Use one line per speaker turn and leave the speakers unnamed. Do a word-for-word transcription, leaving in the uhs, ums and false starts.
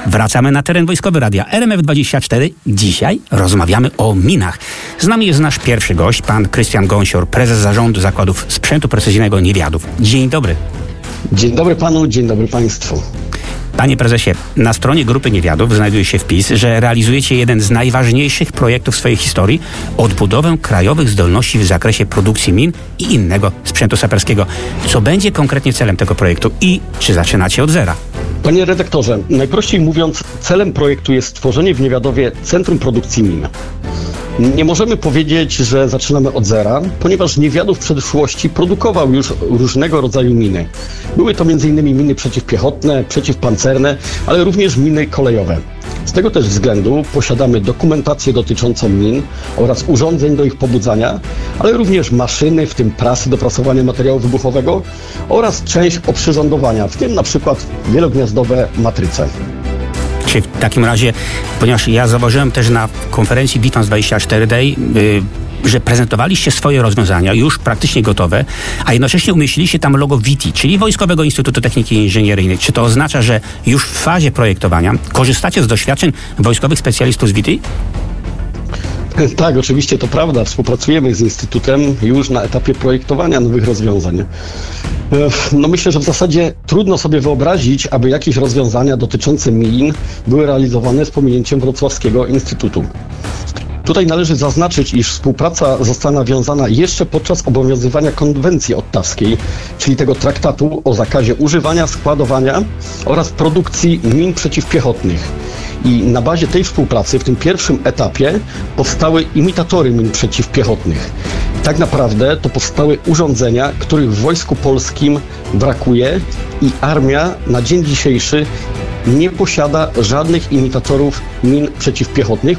Wracamy na teren wojskowy radia R M F dwadzieścia cztery. Dzisiaj rozmawiamy o minach. Z nami jest nasz pierwszy gość, pan Krystian Gąsior, prezes zarządu zakładów sprzętu precyzyjnego Niewiadów. Dzień dobry.
Dzień dobry panu, dzień dobry państwu.
Panie prezesie, na stronie Grupy Niewiadów znajduje się wpis, że realizujecie jeden z najważniejszych projektów w swojej historii – odbudowę krajowych zdolności w zakresie produkcji min i innego sprzętu saperskiego. Co będzie konkretnie celem tego projektu i czy zaczynacie od zera?
Panie redaktorze, najprościej mówiąc, celem projektu jest stworzenie w Niewiadowie Centrum Produkcji Min. Nie możemy powiedzieć, że zaczynamy od zera, ponieważ Niewiadów w przeszłości produkował już różnego rodzaju miny. Były to między innymi miny przeciwpiechotne, przeciwpancerne, ale również miny kolejowe. Z tego też względu posiadamy dokumentację dotyczącą min oraz urządzeń do ich pobudzania, ale również maszyny, w tym prasy do prasowania materiału wybuchowego oraz część oprzyrządowania, w tym na przykład wielogniazdowe matryce.
Czy w takim razie, ponieważ ja zauważyłem też na konferencji Defense dwadzieścia cztery Day, yy, że prezentowaliście swoje rozwiązania już praktycznie gotowe, a jednocześnie umieściliście tam logo V I T I, czyli Wojskowego Instytutu Techniki Inżynieryjnej. Czy to oznacza, że już w fazie projektowania korzystacie z doświadczeń wojskowych specjalistów z V I T I?
Tak, oczywiście to prawda. Współpracujemy z Instytutem już na etapie projektowania nowych rozwiązań. No myślę, że w zasadzie trudno sobie wyobrazić, aby jakieś rozwiązania dotyczące min były realizowane z pominięciem Wrocławskiego Instytutu. Tutaj należy zaznaczyć, iż współpraca została nawiązana jeszcze podczas obowiązywania konwencji ottawskiej, czyli tego traktatu o zakazie używania, składowania oraz produkcji min przeciwpiechotnych. I na bazie tej współpracy w tym pierwszym etapie powstały imitatory min przeciwpiechotnych. Tak naprawdę to powstały urządzenia, których w Wojsku Polskim brakuje i armia na dzień dzisiejszy nie posiada żadnych imitatorów min przeciwpiechotnych,